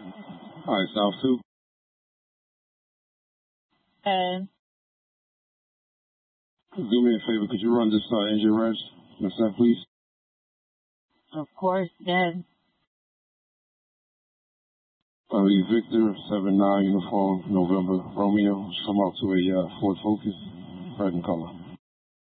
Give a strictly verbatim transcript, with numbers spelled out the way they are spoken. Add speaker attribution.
Speaker 1: All right, South two.
Speaker 2: And
Speaker 1: Do me a favor, could you run this uh, engine res, Miss F, please?
Speaker 2: of course, then
Speaker 1: Uh, Victor, seven nine uniform, November, Romeo, come out to a uh, Ford Focus, red in color.